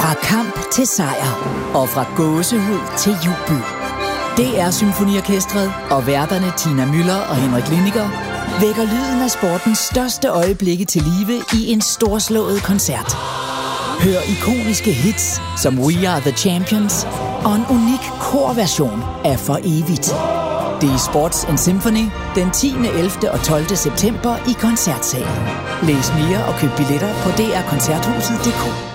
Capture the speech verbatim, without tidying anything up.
Fra kamp til sejr og fra gåsehud til jubel. D R Symfoniorkestret og værterne Tina Müller og Henrik Liniger vækker lyden af sportens største øjeblikke til live i en storslået koncert. Hør ikoniske hits som We Are The Champions og en unik korversion af For Evigt. Det er Sports and Symphony den tiende, ellevte og tolvte september i Koncertsalen. Læs mere og køb billetter på d r koncerthuset punktum d k.